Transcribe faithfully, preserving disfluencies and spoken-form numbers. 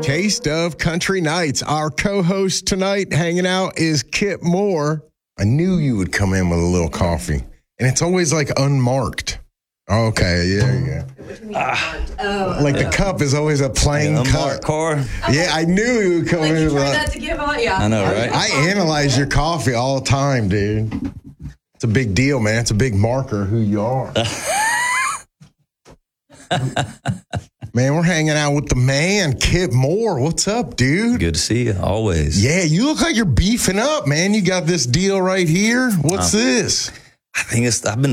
Taste of Country Nights. Our co-host tonight hanging out is Kip Moore. I knew you would come in with a little coffee. And it's always like unmarked. Okay, yeah, yeah. Ah, oh, like the cup is always a plain cup. Car. Yeah, I knew you would come like in. You like, that to give out, yeah. I know, right? I, I analyze your coffee all the time, dude. It's a big deal, man. It's a big marker who you are. Man, we're hanging out with the man, Kip Moore. What's up, dude? Good to see you, always. Yeah, you look like you're beefing up, man. You got this deal right here. What's um, this? I think it's, I've been